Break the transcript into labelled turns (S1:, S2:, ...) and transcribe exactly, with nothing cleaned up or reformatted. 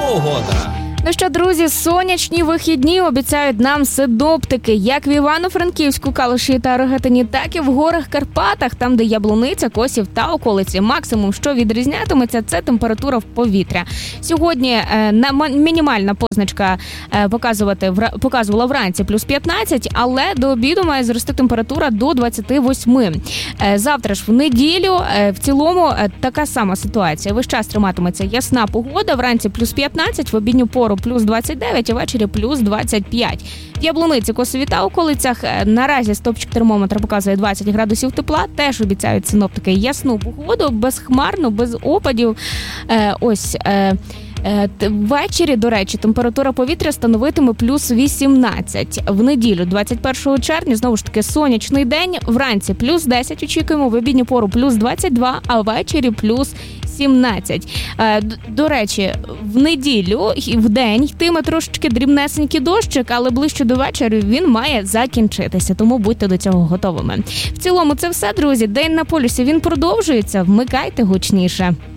S1: погода.
S2: Ну що, друзі, сонячні вихідні обіцяють нам синоптики, як в Івано-Франківську, Калуші та Рогатині, так і в горах Карпатах, там, де Яблуниця, Косів та околиці. Максимум, що відрізнятиметься, це температура в повітря. Сьогодні е, на, мінімальна позначка е, показувати, в, показувала вранці плюс п'ятнадцять, але до обіду має зрости температура до двадцять вісім. Е, завтра ж в неділю е, в цілому е, така сама ситуація. Весь час триматиметься ясна погода, вранці плюс п'ятнадцять, в обідню пору плюс двадцять дев'ять, а ввечері плюс двадцять п'ять. В Яблуниці, Косові та околицях наразі стопчик термометра показує двадцять градусів тепла. Теж обіцяють синоптики ясну погоду, безхмарну, без опадів. Е, ось... Е, Ввечері, до речі, температура повітря становитиме плюс вісімнадцять. В неділю, двадцять першого червня, знову ж таки сонячний день. Вранці плюс десять очікуємо, в обідню пору плюс двадцять два, а ввечері плюс сімнадцять. До речі, в неділю, в день йтиме трошечки дрібнесенький дощик, але ближче до вечора він має закінчитися, тому будьте до цього готовими. В цілому це все, друзі. День на полюсі, він продовжується. Вмикайте гучніше.